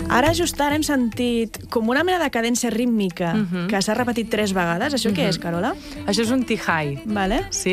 Ara just ara hem sentit com una mena de cadència rítmica que s'ha repetit 3 vegades. Això què és, Carola? Això és un tihai. Vale. Sí?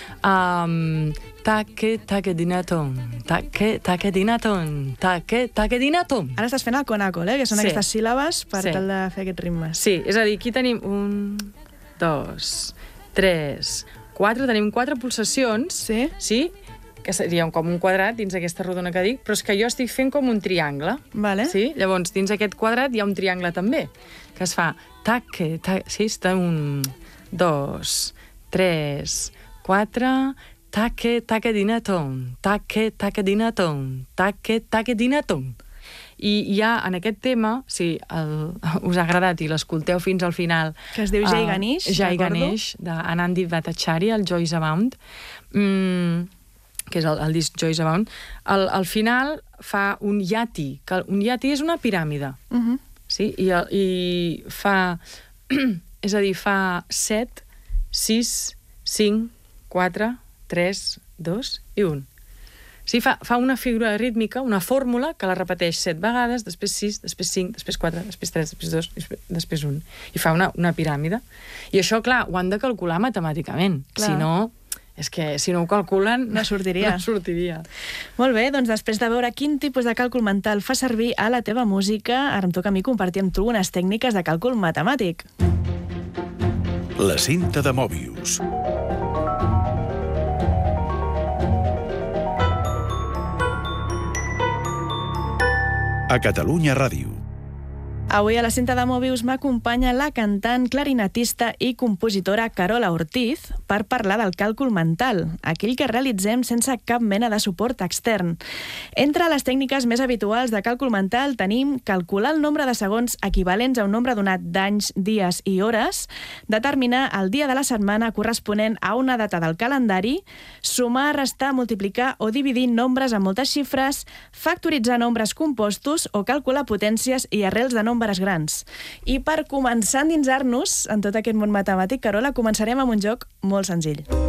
Taque dinaton, taque dinaton, taque dinaton. Ara estàs fent el conacol, que són aquestes síl·labes per tal de fer aquests ritmes. Sí, és a dir, aquí tenim 1, 2, 3, 4, tenim 4 pulsacions, sí? Que seria com un quadrat dins aquesta rodona que dic, però és que jo estic fent com un triangle. Vale. Sí? Llavors, dins aquest quadrat hi ha un triangle també, que es fa taque, sí, està 1, 2, 3, 4, taque dinaton, taque dinaton, taque dinaton. I ja en aquest tema, si us ha agradat i l'escolteu fins al final... Que es diu Jai Ganesh, Jai Ganesh, d'Anandi Bhattacharya, el Joyce Abound, que és el disc Joyce Abound, al final fa un yati, que un yati és una piràmide, sí? I fa... és a dir, fa 7, 6, 5, 4, 3, 2 i 1. Sí, fa una figura rítmica, una fórmula, que la repeteix 7 vegades, després 6, després 5, després 4, després 3, després 2, després 1. I fa una piràmide. I això, clar, ho han de calcular matemàticament. Clar. Si no... És que si no ho calculen... No sortiria. No sortiria. Molt bé, doncs després de veure quin tipus de càlcul mental fa servir a la teva música, ara em toca a mi compartir amb tu unes tècniques de càlcul matemàtic. La cinta de Mòbius. A Catalunya Ràdio. Avui a la cinta de Mòbius m'acompanya la cantant, clarinetista i compositora Carola Ortiz per parlar del càlcul mental, aquell que realitzem sense cap mena de suport extern. Entre les tècniques més habituals de càlcul mental tenim calcular el nombre de segons equivalents a un nombre donat d'anys, dies i hores, determinar el dia de la setmana corresponent a una data del calendari, sumar, restar, multiplicar o dividir nombres amb moltes xifres, factoritzar nombres compostos o calcular potències i arrels de nombres grans. I per començar a endinsar-nos en tot aquest món matemàtic, Carola, començarem amb un joc molt senzill.